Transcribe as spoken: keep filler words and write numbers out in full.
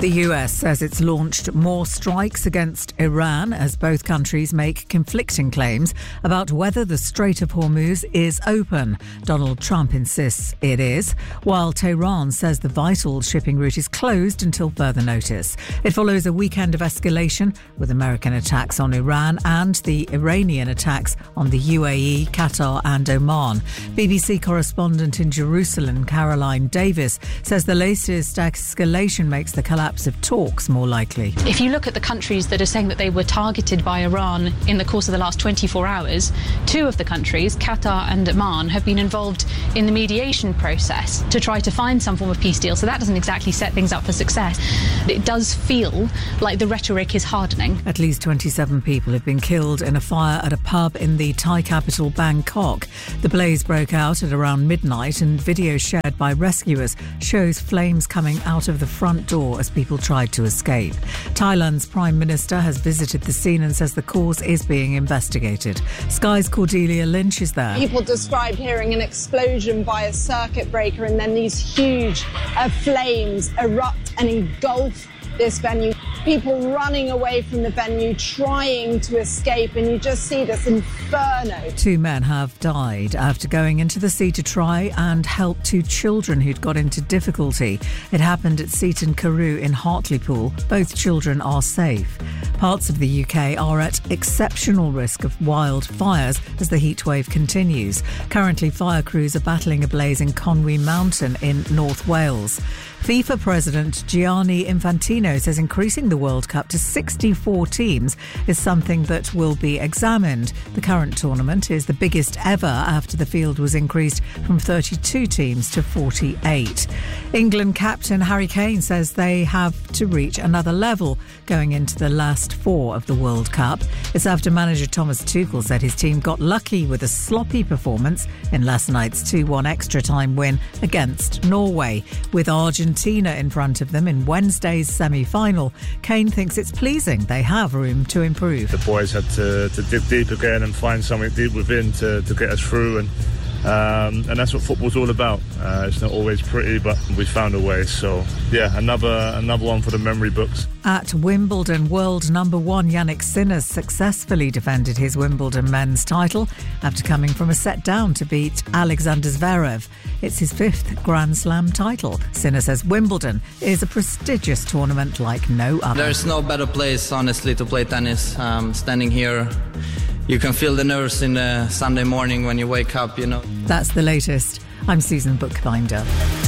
The U S says it's launched more strikes against Iran as both countries make conflicting claims about whether the Strait of Hormuz is open. Donald Trump insists it is, while Tehran says the vital shipping route is closed until further notice. It follows a weekend of escalation with American attacks on Iran and the Iranian attacks on the U A E, Qatar and Oman. B B C correspondent in Jerusalem, Caroline Davis, says the latest escalation makes the collapse of talks more likely. If you look at the countries that are saying that they were targeted by Iran in the course of the last twenty-four hours, two of the countries, Qatar and Oman, have been involved in the mediation process to try to find some form of peace deal. So that doesn't exactly set things up for success. It does feel like the rhetoric is hardening. At least twenty-seven people have been killed in a fire at a pub in the Thai capital Bangkok. The blaze broke out at around midnight, and video shared by rescuers shows flames coming out of the front door as people tried to escape. Thailand's Prime Minister has visited the scene and says the cause is being investigated. Sky's Cordelia Lynch is there. People described hearing an explosion by a circuit breaker and then these huge uh, flames erupt and engulf this venue. People running away from the venue, trying to escape, and you just see this inferno. Two men have died after going into the sea to try and help two children who'd got into difficulty. It happened at Seaton Carew in Hartlepool. Both children are safe. Parts of the U K are at exceptional risk of wildfires as the heatwave continues. Currently, fire crews are battling a blaze in Conwy Mountain in North Wales. FIFA President Gianni Infantino says increasing the World Cup to sixty-four teams is something that will be examined. The current tournament is the biggest ever after the field was increased from thirty-two teams to forty-eight. England captain Harry Kane says they have to reach another level going into the last four of the World Cup. It's after manager Thomas Tuchel said his team got lucky with a sloppy performance in last night's two one extra time win against Norway. With Argentina in front of them in Wednesday's semi-final, Kane thinks it's pleasing they have room to improve. The boys had to, to dig deep again and find something deep within to, to get us through, and um, and that's what football's all about. Uh, it's not always pretty, but we found a way. So yeah, another another one for the memory books. At Wimbledon, world number one Yannick Sinner successfully defended his Wimbledon men's title after coming from a set down to beat Alexander Zverev. It's his fifth Grand Slam title. Sinner says Wimbledon is a prestigious tournament like no other. There's no better place, honestly, to play tennis. Um, standing here, you can feel the nerves in the Sunday morning when you wake up, you know. That's the latest. I'm Susan Bookbinder.